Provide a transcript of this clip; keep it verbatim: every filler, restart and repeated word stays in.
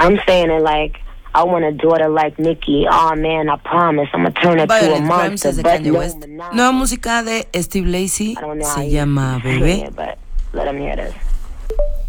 I'm saying it like I want a daughter like Nicki. Oh man, I promise I'm gonna turn her to a Violent monster. Crimes es de But Kanye no West. monogamy. Nueva música de Steve Lacy I don't know how se you llama say Bebé. it, but let him hear this.